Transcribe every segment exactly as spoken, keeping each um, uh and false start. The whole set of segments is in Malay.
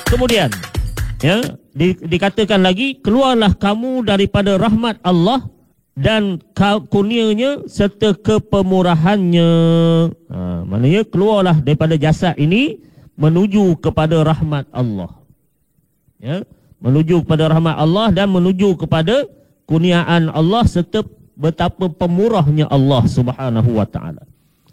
Kemudian ya, di, dikatakan lagi, keluarlah kamu daripada rahmat Allah dan kurnianya serta kepemurahannya. Ha, maknanya keluarlah daripada jasad ini menuju kepada rahmat Allah. Ya, menuju kepada rahmat Allah dan menuju kepada kurniaan Allah serta betapa pemurahnya Allah Subhanahu wa taala.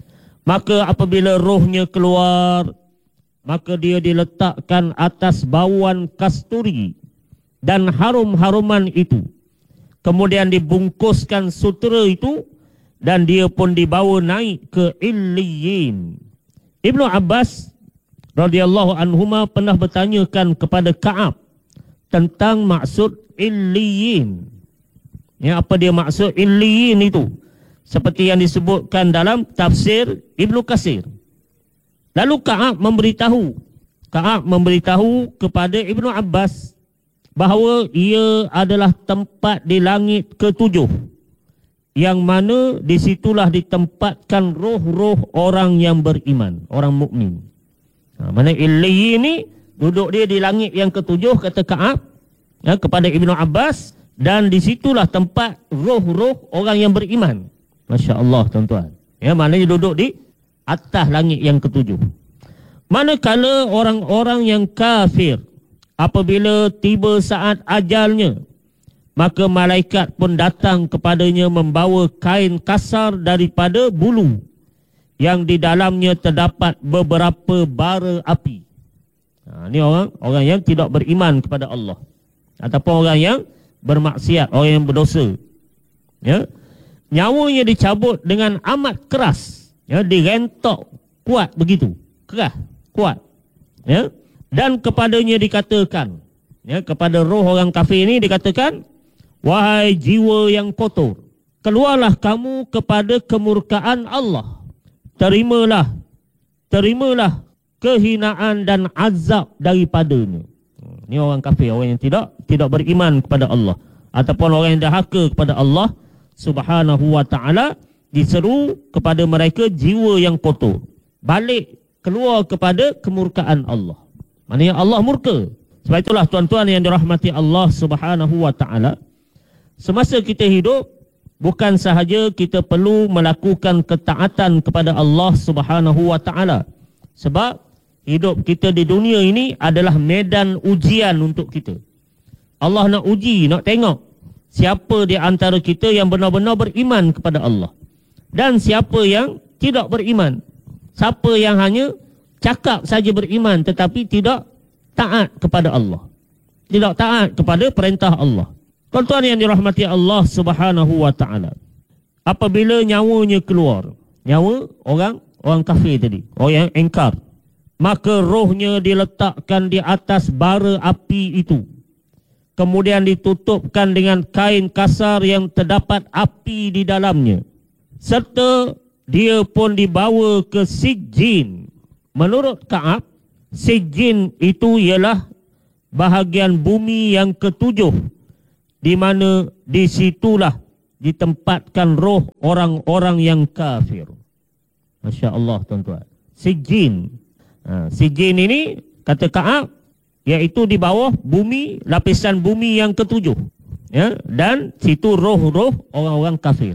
Maka apabila rohnya keluar, maka dia diletakkan atas bauan kasturi dan harum-haruman itu. Kemudian dibungkuskan sutera itu dan dia pun dibawa naik ke Illiyin. Ibnu Abbas radhiyallahu anhuma pernah bertanyakan kepada Ka'ab tentang maksud Illiyin. Ya, apa dia maksud Illiyin itu? Seperti yang disebutkan dalam tafsir Ibnu Katsir. Lalu Ka'ab memberitahu, Ka'ab memberitahu kepada Ibnu Abbas bahawa ia adalah tempat di langit ketujuh, yang mana disitulah ditempatkan roh-roh orang yang beriman, orang mukmin. Ha, mana Illiyin ni duduk dia di langit yang ketujuh, kata Ka'ab ya, kepada Ibnu Abbas, dan disitulah tempat roh-roh orang yang beriman. Masya Allah tuan-tuan. Ya, maknanya duduk di atas langit yang ketujuh. Manakala orang-orang yang kafir, apabila tiba saat ajalnya, maka malaikat pun datang kepadanya membawa kain kasar daripada bulu, yang di dalamnya terdapat beberapa bara api. Ha, ini orang orang yang tidak beriman kepada Allah, ataupun orang yang bermaksiat, orang yang berdosa. Ya, nyawanya dicabut dengan amat keras. Ya, direntok kuat begitu, keras, kuat. Ya, dan kepadanya dikatakan, ya, kepada roh orang kafir ini dikatakan, wahai jiwa yang kotor, keluarlah kamu kepada kemurkaan Allah. Terimalah, terimalah kehinaan dan azab daripadanya. Ini orang kafir, orang yang tidak tidak beriman kepada Allah, ataupun orang yang dahaka kepada Allah Subhanahu wa taala, diseru kepada mereka jiwa yang kotor, balik keluar kepada kemurkaan Allah. Maknanya Allah murka. Sebab itulah tuan-tuan yang dirahmati Allah Subhanahu wa taala, semasa kita hidup, bukan sahaja kita perlu melakukan ketaatan kepada Allah Subhanahu wa taala, sebab hidup kita di dunia ini adalah medan ujian untuk kita. Allah nak uji, nak tengok siapa di antara kita yang benar-benar beriman kepada Allah dan siapa yang tidak beriman. Siapa yang hanya cakap saja beriman tetapi tidak taat kepada Allah, tidak taat kepada perintah Allah. Tuan-tuan yang dirahmati Allah Subhanahu wa taala, apabila nyawanya keluar, nyawa orang orang kafir tadi, orang yang engkar, maka rohnya diletakkan di atas bara api itu, kemudian ditutupkan dengan kain kasar yang terdapat api di dalamnya, serta dia pun dibawa ke Sijjin. Menurut Ka'ab, Sijjin itu ialah bahagian bumi yang ketujuh, di mana disitulah ditempatkan roh orang-orang yang kafir. Masya Allah tuan-tuan. Sijjin. Ha, Sijjin ini kata Ka'ab, iaitu di bawah bumi, lapisan bumi yang ketujuh. Ya, dan situ roh-roh orang-orang kafir.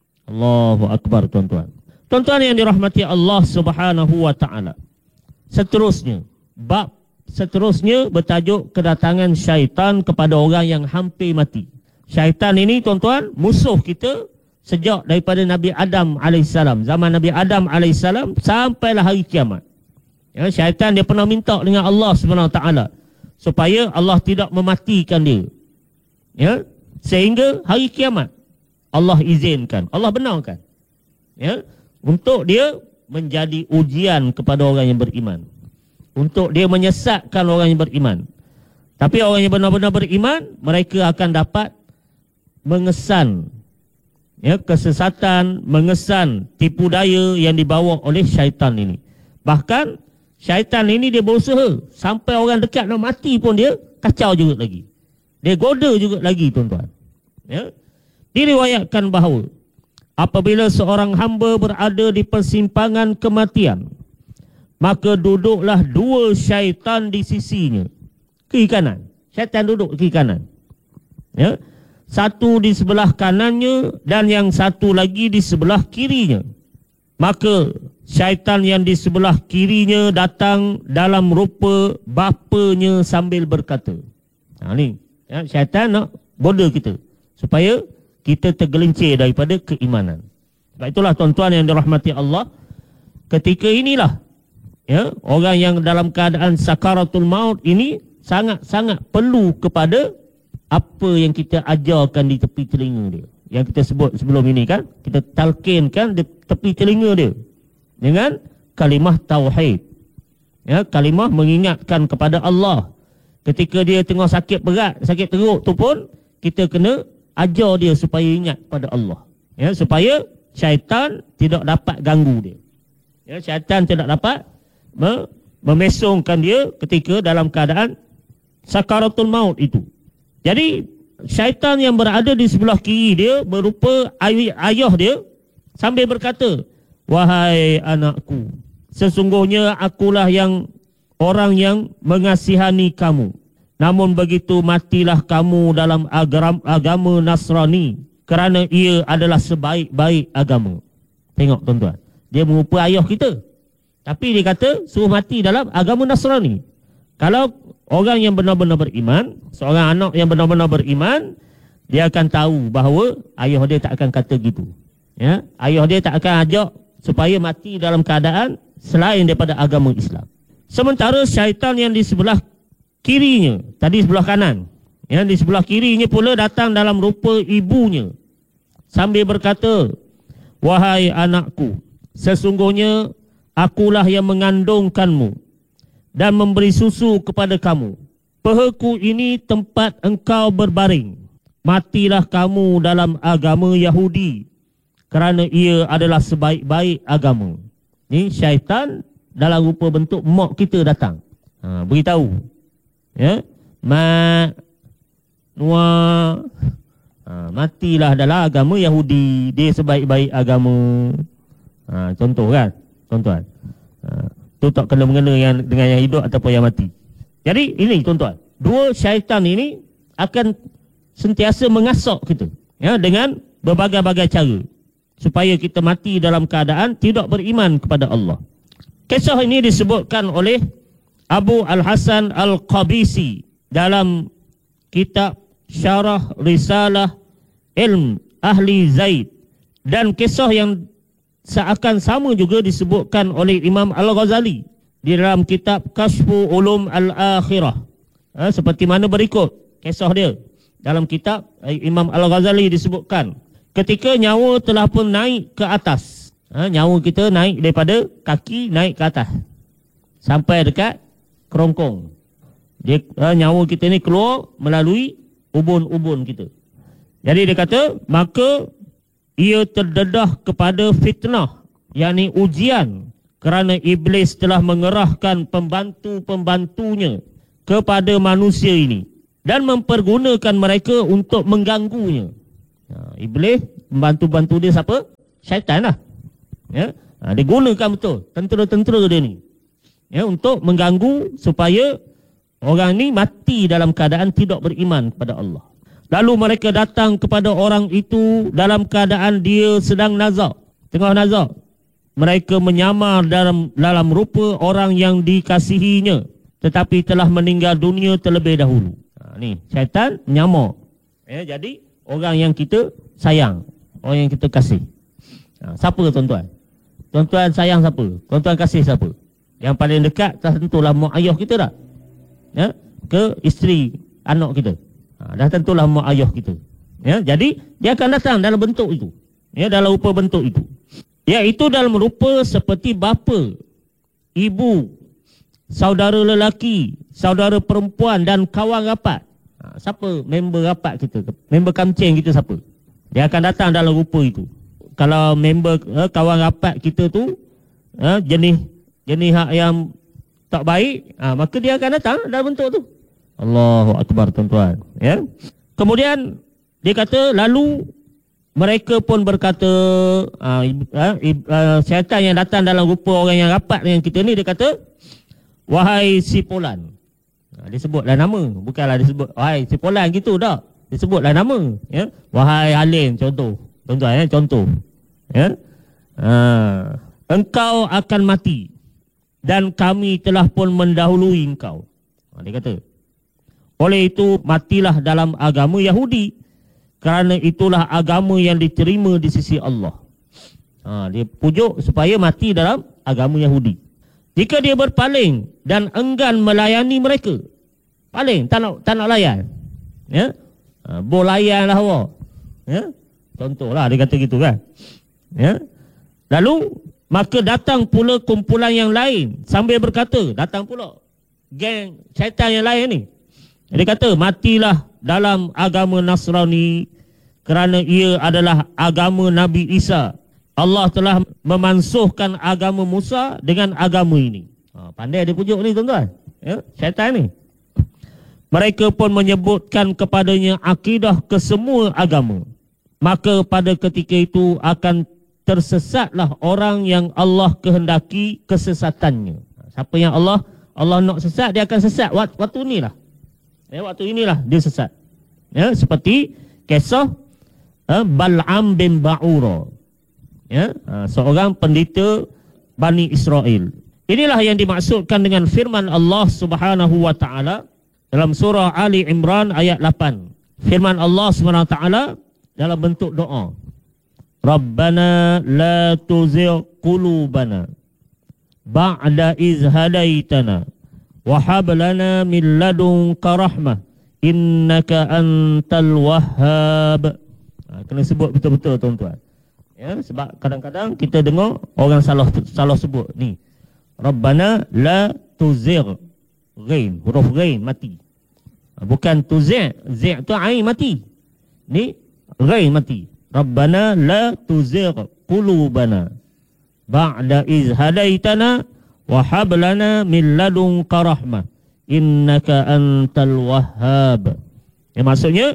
Allahu Akbar tuan-tuan. Tuan-tuan yang dirahmati Allah Subhanahu wa taala. Seterusnya, bab seterusnya bertajuk kedatangan syaitan kepada orang yang hampir mati. Syaitan ini tuan-tuan musuh kita sejak daripada Nabi Adam alaihissalam, zaman Nabi Adam alaihissalam sampailah hari kiamat. Ya, syaitan dia pernah minta dengan Allah Subhanahu wa taala supaya Allah tidak mematikan dia. Ya, sehingga hari kiamat Allah izinkan, Allah benarkan. Ya, untuk dia menjadi ujian kepada orang yang beriman, untuk dia menyesatkan orang yang beriman. Tapi orang yang benar-benar beriman, mereka akan dapat mengesan, ya, kesesatan, mengesan tipu daya yang dibawa oleh syaitan ini. Bahkan syaitan ini dia berusaha sampai orang dekat nak mati pun dia kacau juga lagi, dia goda juga lagi tuan-tuan. Ya, diriwayatkan bahawa apabila seorang hamba berada di persimpangan kematian, maka duduklah dua syaitan di sisinya. kiri kanan. Syaitan duduk kiri kanan. Ya. Satu di sebelah kanannya dan yang satu lagi di sebelah kirinya. Maka syaitan yang di sebelah kirinya datang dalam rupa bapanya sambil berkata. Ha, ni, ya, syaitan nak bodoh kita supaya kita tergelincir daripada keimanan. Sebab itulah tuan-tuan yang dirahmati Allah, ketika inilah ya, orang yang dalam keadaan sakaratul maut ini sangat-sangat perlu kepada apa yang kita ajarkan di tepi telinga dia. Yang kita sebut sebelum ini kan, kita talqinkan di tepi telinga dia dengan kalimah tauhid. Ya, kalimah mengingatkan kepada Allah. Ketika dia tengah sakit berat, sakit teruk tu pun kita kena ajar dia supaya ingat pada Allah. Ya, supaya syaitan tidak dapat ganggu dia. Ya, syaitan tidak dapat memesongkan dia ketika dalam keadaan sakaratul maut itu. Jadi syaitan yang berada di sebelah kiri dia berupa ay- ayah dia sambil berkata, wahai anakku, sesungguhnya akulah yang orang yang mengasihani kamu. Namun begitu matilah kamu dalam agama, agama Nasrani, kerana ia adalah sebaik-baik agama. Tengok tuan-tuan, dia merupa ayah kita, tapi dia kata suruh mati dalam agama Nasrani. Kalau orang yang benar-benar beriman, seorang anak yang benar-benar beriman, dia akan tahu bahawa ayah dia tak akan kata gitu. Ya, ayah dia tak akan ajak supaya mati dalam keadaan selain daripada agama Islam. Sementara syaitan yang di sebelah kirinya, tadi sebelah kanan, yang di sebelah kirinya pula datang dalam rupa ibunya sambil berkata, wahai anakku, sesungguhnya akulah yang mengandungkanmu dan memberi susu kepada kamu. Pahaku ini tempat engkau berbaring. Matilah kamu dalam agama Yahudi, kerana ia adalah sebaik-baik agama. Ni syaitan dalam rupa bentuk mak kita datang. Ha, beritahu. Ya, ma nuwa ha, matilah dalam agama Yahudi, dia sebaik-baik agama. Ha, contoh kan, tuan-tuan. Ha, tu tak kena mengena yang, dengan yang hidup ataupun yang mati. Jadi ini tuan-tuan, dua syaitan ini akan sentiasa mengasok kita, ya, dengan berbagai-bagai cara supaya kita mati dalam keadaan tidak beriman kepada Allah. Kisah ini disebutkan oleh Abu Al-Hasan Al-Qabisi dalam kitab Syarah Risalah Ilm Ahli Zaid, dan kisah yang seakan sama juga disebutkan oleh Imam Al-Ghazali di dalam kitab Kashfu Ulum Al-Akhirah. Ha, seperti mana berikut kisah dia dalam kitab Imam Al-Ghazali disebutkan, ketika nyawa telah pun naik ke atas. Ha, nyawa kita naik daripada kaki naik ke atas sampai dekat kerongkong. Dia, ha, nyawa kita ni keluar melalui ubun-ubun kita. Jadi dia kata, maka ia terdedah kepada fitnah, yakni ujian, kerana iblis telah mengerahkan pembantu-pembantunya kepada manusia ini dan mempergunakan mereka untuk mengganggunya. Ha, iblis, pembantu-pembantu dia siapa? Syaitan lah. Ya? Ha, dia gunakan betul tentera-tentera dia ni, ya, untuk mengganggu supaya orang ni mati dalam keadaan tidak beriman kepada Allah. Lalu mereka datang kepada orang itu dalam keadaan dia sedang nazak, tengah nazak. Mereka menyamar dalam dalam rupa orang yang dikasihinya, tetapi telah meninggal dunia terlebih dahulu. Ha, ni syaitan menyamar. Ya, jadi orang yang kita sayang, orang yang kita kasih. Ha, siapa tuan-tuan? Tuan-tuan sayang siapa? Tuan-tuan kasih siapa? Yang paling dekat tentulah mak ayah kita dah. Ya, ke isteri anak kita. Ha, dah tentulah mak ayah kita. Ya, jadi dia akan datang dalam bentuk itu. Ya, dalam rupa bentuk itu. Iaitu dalam rupa seperti bapa, ibu, saudara lelaki, saudara perempuan dan kawan rapat. Ha, siapa member rapat kita? Member kamcing kita siapa? Dia akan datang dalam rupa itu. Kalau member eh, kawan rapat kita tu eh, jenis jenis hak yang tak baik, ha, maka dia akan datang dalam bentuk tu. Allahu Akbar tuan-tuan. Ya. Kemudian dia kata, lalu mereka pun berkata, uh, uh, uh, syaitan yang datang dalam rupa orang yang rapat dengan kita ni, dia kata, wahai si Fulan. Ha, disebutlah nama, bukanlah disebut wahai si Polan gitu tak. Disebutlah nama, ya. Wahai Halim contoh. Tuan-tuan ya, contoh. Ya. Ha, engkau akan mati dan kami telah pun mendahului engkau. Ha, dia kata. Oleh itu matilah dalam agama Yahudi, kerana itulah agama yang diterima di sisi Allah. Ha, dia pujuk supaya mati dalam agama Yahudi. Jika dia berpaling dan enggan melayani mereka, paling tak nak, tak nak layan, ya, ha, boleh layan lah awak, ya, contohlah dia kata gitu kan, ya. Lalu maka datang pula kumpulan yang lain sambil berkata, datang pula geng syaitan yang lain ni, dia kata matilah dalam agama Nasrani, kerana ia adalah agama Nabi Isa. Allah telah memansuhkan agama Musa dengan agama ini. Ha, pandai dia pujuk ni tuan-tuan, ya, syaitan ni. Mereka pun menyebutkan kepadanya akidah kesemua agama. Maka pada ketika itu akan tersesatlah orang yang Allah kehendaki kesesatannya. Siapa yang Allah Allah nak sesat, dia akan sesat waktu, waktu inilah. Ya, waktu inilah dia sesat. Ya, seperti kisah uh, Bal'am bin Ba'ura. Ya, uh, seorang pendeta Bani Israel. Inilah yang dimaksudkan dengan firman Allah Subhanahu wa taala dalam surah Ali Imran ayat lapan. Firman Allah Subhanahu wa taala dalam bentuk doa. Rabbana la tuzigh qulubana ba'da iz hadaitana wa hab lana min ladunka rahmah innaka antal wahhab. Ha, kena sebut betul-betul tuan-tuan. Ya, sebab kadang-kadang kita dengar orang salah salah sebut ni. Rabbana la tuzigh, ghain, huruf ghain mati. Bukan tuzigh, zi' tu ain mati. Ni ghain mati. Rabbana la tuzigh qulubana ba'da iz hadaitana wa hab lana min ladunka rahmah innaka antal wahhab. Ya, maksudnya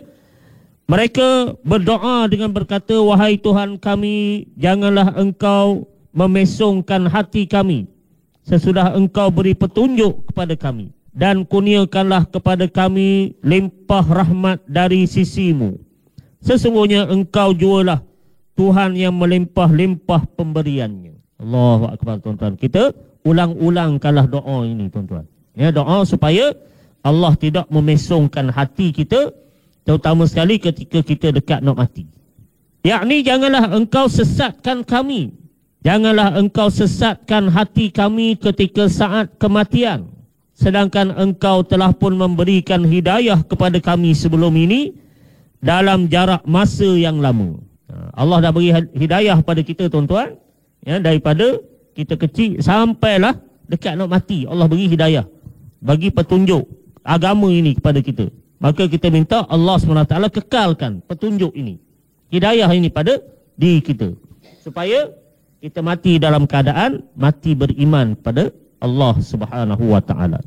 mereka berdoa dengan berkata, wahai Tuhan kami, janganlah engkau memesongkan hati kami sesudah engkau beri petunjuk kepada kami, dan kurniakanlah kepada kami limpah rahmat dari sisimu. Sesungguhnya engkau jualah Tuhan yang melimpah-limpah pemberiannya. Allahu Akbar tuan-tuan. Kita ulang-ulangkanlah doa ini tuan-tuan. Ya, doa supaya Allah tidak memesongkan hati kita, terutama sekali ketika kita dekat nak mati. Yakni janganlah engkau sesatkan kami, janganlah engkau sesatkan hati kami ketika saat kematian, sedangkan engkau telah pun memberikan hidayah kepada kami sebelum ini dalam jarak masa yang lama. Allah dah beri hidayah pada kita tuan-tuan, ya, daripada kita kecil sampailah dekat nak mati. Allah beri hidayah, bagi petunjuk agama ini kepada kita. Maka kita minta Allah subhanahu wa taala kekalkan petunjuk ini, hidayah ini pada diri kita, supaya kita mati dalam keadaan mati beriman pada Allah subhanahu wa taala.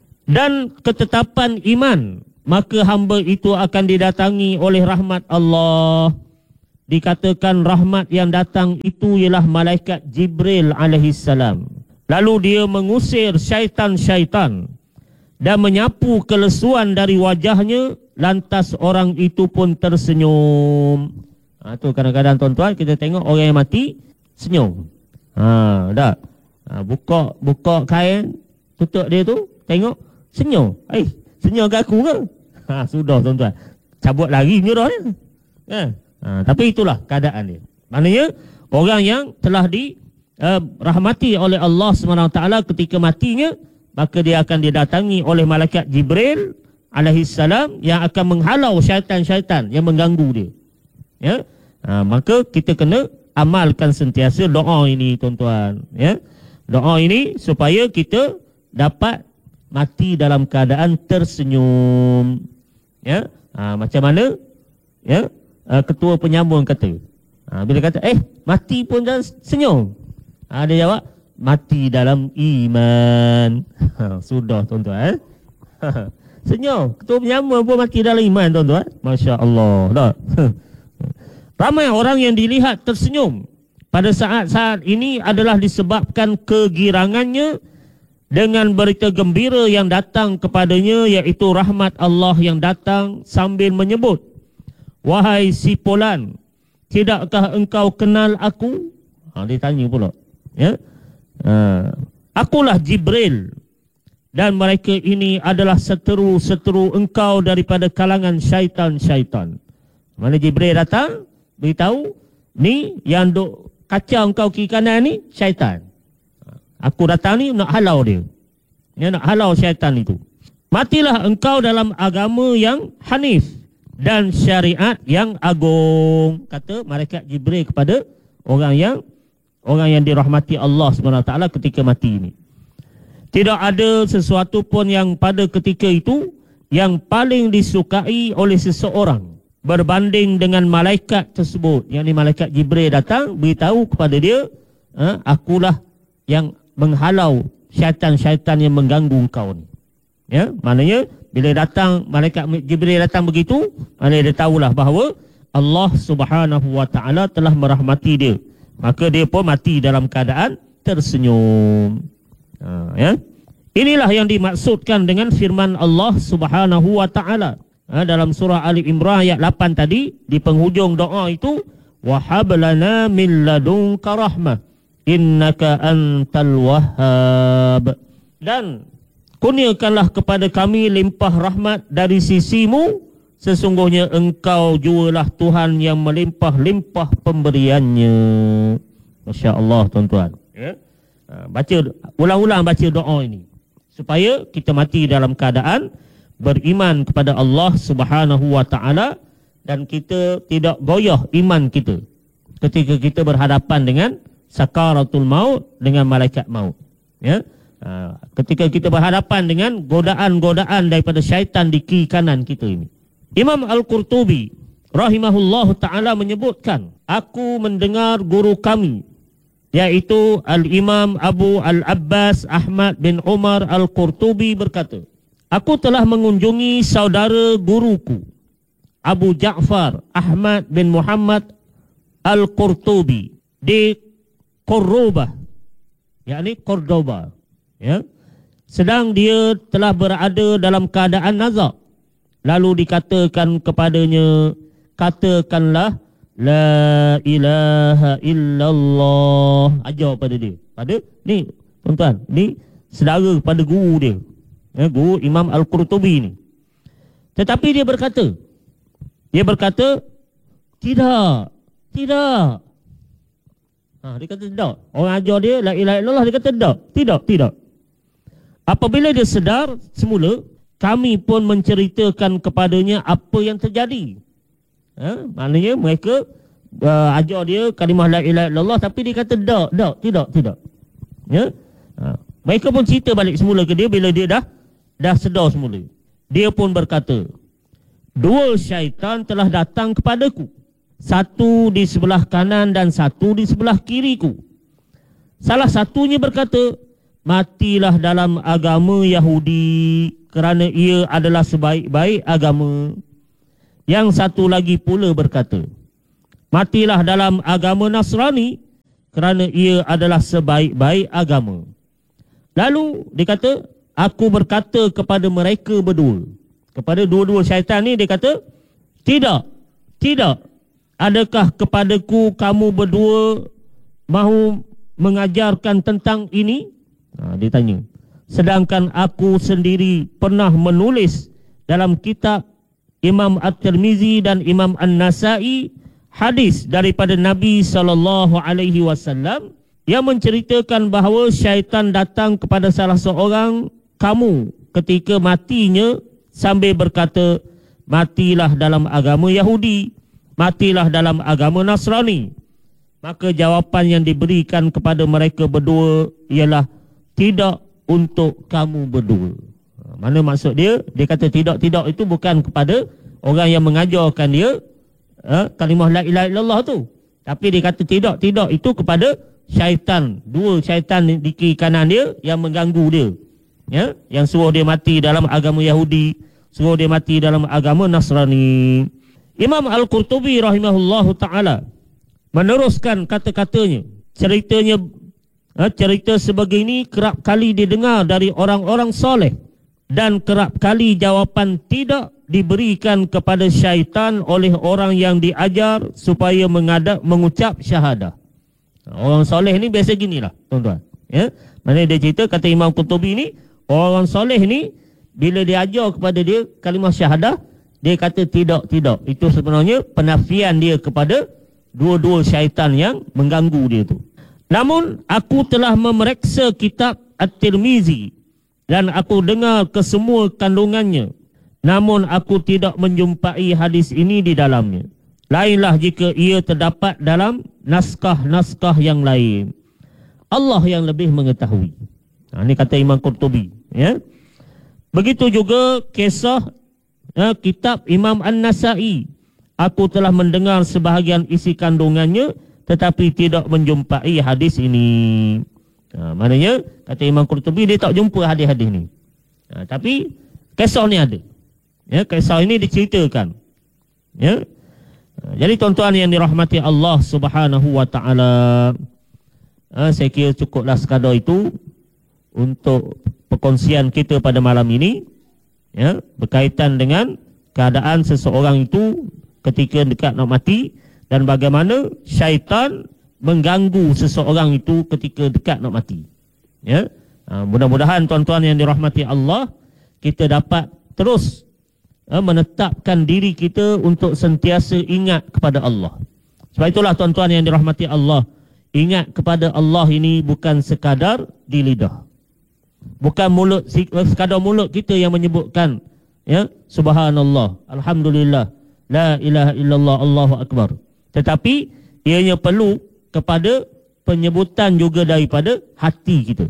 Dan ketetapan iman, maka hamba itu akan didatangi oleh rahmat Allah. Dikatakan rahmat yang datang itu ialah malaikat Jibril alaihissalam. Lalu dia mengusir syaitan-syaitan dan menyapu kelesuan dari wajahnya, lantas orang itu pun tersenyum. Ha, tu kadang-kadang tuan-tuan kita tengok orang yang mati senyum. Ha, dah. Ha, buka buka kain tutup dia tu, tengok senyum. Eh, senyum ke aku ke? Ha, sudah tuan-tuan. Cabut lagi menyerah dia. Ha, ha, tapi itulah keadaan dia. Maknanya orang yang telah di uh, rahmati oleh Allah subhanahu wa taala ketika matinya, maka dia akan didatangi oleh malaikat Jibril alaihissalam yang akan menghalau syaitan-syaitan yang mengganggu dia. Ya, ha, maka kita kena amalkan sentiasa doa ini tuan-tuan. Ya, doa ini supaya kita dapat mati dalam keadaan tersenyum. Ya, ha, macam mana? Ya, ha, ketua penyambung kata. Ha, bila kata, eh mati pun jangan senyum. Ha, dia jawab, mati dalam iman. Ha, sudah tuan-tuan. Eh? Senyum. Ketua penyambung pun mati dalam iman tuan-tuan. Masya Allah. Tak? Ramai orang yang dilihat tersenyum pada saat-saat ini adalah disebabkan kegirangannya dengan berita gembira yang datang kepadanya, iaitu rahmat Allah yang datang, sambil menyebut, wahai si Fulan, tidakkah engkau kenal aku? Ha, dia tanya pula. Ya? Ha, akulah Jibril, dan mereka ini adalah seteru-seteru engkau daripada kalangan syaitan-syaitan. Mana Jibril datang, beritahu, ni yang duk kacau engkau kiri kanan ni, syaitan. Aku datang ni nak halau dia. Dia nak halau syaitan itu. Matilah engkau dalam agama yang hanif dan syariat yang agung, kata malaikat Jibril kepada orang yang orang yang dirahmati Allah subhanahu wa taala ketika mati ini. Tidak ada sesuatu pun yang pada ketika itu yang paling disukai oleh seseorang berbanding dengan malaikat tersebut. Yang ni malaikat Jibril datang beritahu kepada dia, ha, akulah yang menghalau syaitan-syaitan yang mengganggu engkau ni. Ya, maknanya bila datang malaikat Jibril datang begitu, maknanya dia tahulah bahawa Allah Subhanahu wa taala telah merahmati dia. Maka dia pun mati dalam keadaan tersenyum. Ha, ya. Inilah yang dimaksudkan dengan firman Allah Subhanahu wa taala ha, dalam surah Ali Imran ayat lapan tadi, di penghujung doa itu, wa hablana min ladunka rahmah innaka antal wahhab, dan kurniakanlah kepada kami limpah rahmat dari sisimu, sesungguhnya engkau jualah Tuhan yang melimpah-limpah pemberiannya. Masya Allah tuan-tuan, ya? Baca, ulang-ulang baca doa ini supaya kita mati dalam keadaan beriman kepada Allah Subhanahu wa taala, dan kita tidak goyah iman kita ketika kita berhadapan dengan sakaratul maut, dengan malaikat maut. Ya, ha, ketika kita berhadapan dengan godaan-godaan daripada syaitan di kiri kanan kita ini. Imam Al-Qurtubi rahimahullahu ta'ala menyebutkan, aku mendengar guru kami, iaitu Al-Imam Abu Al-Abbas Ahmad bin Umar Al-Qurtubi berkata, aku telah mengunjungi saudara guruku Abu Ja'far Ahmad bin Muhammad Al-Qurtubi di Cordoba, yakni Cordoba, ya. Sedang dia telah berada dalam keadaan nazak. Lalu dikatakan kepadanya, katakanlah la ilaha illallah. Ajar pada dia. Pada ni tuan-tuan, ni saudara pada guru dia, ya, guru Imam Al-Qurtubi ni. Tetapi dia berkata, dia berkata, tidak, tidak. Ha, dia kata tidak. Orang ajar dia la ilaha illallah, dia kata tidak, tidak, tidak. Apabila dia sedar semula, kami pun menceritakan kepadanya apa yang terjadi. Ha, maknanya mereka uh, ajar dia kalimah la ilaha illallah, tapi dia kata tidak, tidak, tidak, tidak. Ya? Ha, mereka pun cerita balik semula ke dia bila dia dah dah sedar semula. Dia pun berkata, dua syaitan telah datang kepadaku, satu di sebelah kanan dan satu di sebelah kiriku. Salah satunya berkata, matilah dalam agama Yahudi, kerana ia adalah sebaik-baik agama. Yang satu lagi pula berkata, matilah dalam agama Nasrani, kerana ia adalah sebaik-baik agama. Lalu dia kata, aku berkata kepada mereka berdua, kepada dua-dua syaitan ni, dia kata, tidak, tidak. Adakah kepadaku kamu berdua mahu mengajarkan tentang ini? Ha, dia tanya. Sedangkan aku sendiri pernah menulis dalam kitab Imam At-Tirmizi dan Imam An-Nasai hadis daripada Nabi sallallahu alaihi wasallam yang menceritakan bahawa syaitan datang kepada salah seorang kamu ketika matinya sambil berkata, matilah dalam agama Yahudi, matilah dalam agama Nasrani. Maka jawapan yang diberikan kepada mereka berdua ialah, tidak untuk kamu berdua. Mana maksud dia? Dia kata tidak-tidak itu bukan kepada orang yang mengajarkan dia eh, kalimah la ilaha illallah tu. Tapi dia kata tidak-tidak itu kepada syaitan. Dua syaitan di kiri kanan dia yang mengganggu dia, ya? Yang suruh dia mati dalam agama Yahudi, suruh dia mati dalam agama Nasrani. Imam Al-Qurtubi rahimahullahu ta'ala meneruskan kata-katanya, ceritanya Ha, cerita sebegini kerap kali didengar dari orang-orang soleh dan kerap kali jawapan tidak diberikan kepada syaitan oleh orang yang diajar supaya mengadap, mengucap syahadah. Orang soleh ni biasa ginilah, tuan-tuan. Ya, mana dia cerita, kata Imam Qurtubi ni, orang soleh ni bila diajar kepada dia kalimah syahadah, dia kata tidak, tidak. Itu sebenarnya penafian dia kepada dua-dua syaitan yang mengganggu dia tu. Namun aku telah memeriksa kitab At-Tirmizi dan aku dengar kesemua kandungannya. Namun aku tidak menjumpai hadis ini di dalamnya. Lainlah jika ia terdapat dalam naskah-naskah yang lain. Allah yang lebih mengetahui. Ha, ini kata Imam Qurtubi. Ya. Begitu juga kisah ya, kitab Imam An-Nasai. Aku telah mendengar sebahagian isi kandungannya tetapi tidak menjumpai hadis ini. Ha, maknanya kata Imam Qurtubi dia tak jumpa hadis-hadis ni. Ha, tapi kisah ni ada. Ya, kisah ini diceritakan. Ya. Ha, jadi tuan-tuan yang dirahmati Allah Subhanahu wa taala, ha, saya kira cukuplah sekadar itu untuk perkongsian kita pada malam ini. Ya, berkaitan dengan keadaan seseorang itu ketika dekat nak mati dan bagaimana syaitan mengganggu seseorang itu ketika dekat nak mati. Ya, ha, mudah-mudahan tuan-tuan yang dirahmati Allah, kita dapat terus ha, menetapkan diri kita untuk sentiasa ingat kepada Allah. Sebab itulah tuan-tuan yang dirahmati Allah, ingat kepada Allah ini bukan sekadar di lidah. Bukan mulut, sekadar mulut kita yang menyebutkan ya, subhanallah, alhamdulillah, la ilaha illallah, Allahu akbar. Tetapi ianya perlu kepada penyebutan juga daripada hati kita.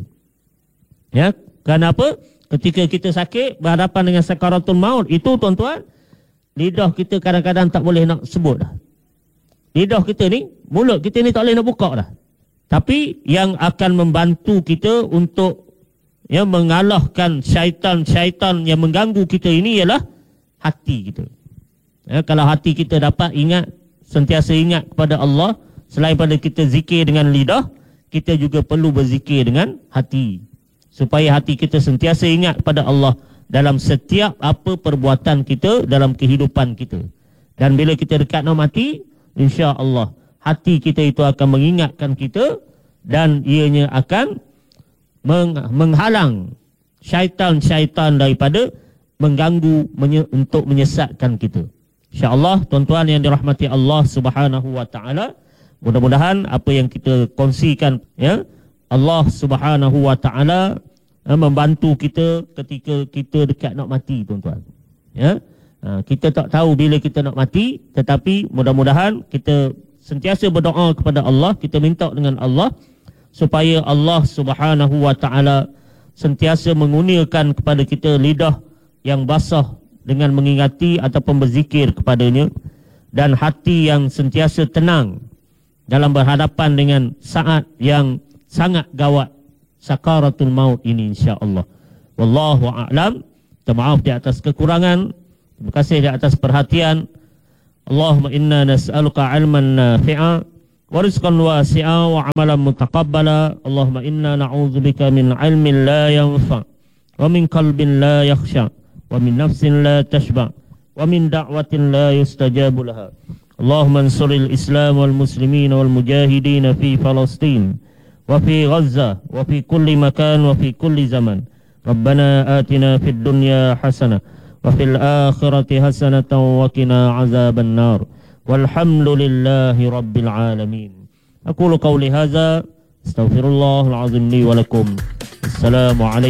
Ya, kenapa? Ketika kita sakit berhadapan dengan sakaratul maut itu tuan-tuan, lidah kita kadang-kadang tak boleh nak sebut dah. Lidah kita ni, mulut kita ni tak boleh nak buka dah. Tapi yang akan membantu kita untuk ya mengalahkan syaitan-syaitan yang mengganggu kita ini ialah hati kita. Ya, kalau hati kita dapat ingat, sentiasa ingat kepada Allah, selain pada kita zikir dengan lidah, kita juga perlu berzikir dengan hati, supaya hati kita sentiasa ingat kepada Allah dalam setiap apa perbuatan kita dalam kehidupan kita. Dan bila kita dekat nak mati, insya-Allah hati kita itu akan mengingatkan kita dan ianya akan meng- menghalang syaitan-syaitan daripada mengganggu menye- untuk menyesatkan kita. InsyaAllah tuan-tuan yang dirahmati Allah Subhanahu wa taala, mudah-mudahan apa yang kita kongsikan ya, Allah Subhanahu wa taala ya, membantu kita ketika kita dekat nak mati tuan-tuan. Ya. Ha, kita tak tahu bila kita nak mati, tetapi mudah-mudahan kita sentiasa berdoa kepada Allah, kita minta dengan Allah supaya Allah Subhanahu wa taala sentiasa mengurniakan kepada kita lidah yang basah dengan mengingati ataupun berzikir kepadanya, dan hati yang sentiasa tenang dalam berhadapan dengan saat yang sangat gawat sakaratul maut ini insya-Allah. Wallahu a'lam. Maaf di atas kekurangan. Terima kasih di atas perhatian. Allahumma inna nas'aluka 'ilman nafi'a wa rizqan wasi'a wa 'amalan mutaqabbala. Allahumma inna na'udzubika min 'ilmin la yanfa' wa min qalbin la yakhsha' wa min nafsin la tashba' wa min da'watin la yustajabu laha. Allahumma ansuril Islam wal muslimin wal mujahidin fi Palestin wa fi Gaza wa fi kulli makan wa fi kulli zaman. Rabbana atina fid dunya hasanah wa fil akhirati hasanatan wa qina azaban nar. Walhamdulillahi rabbil alamin. Aqulu qawli hadza astaghfirullahal azim li wa lakum. Assalamu alaikum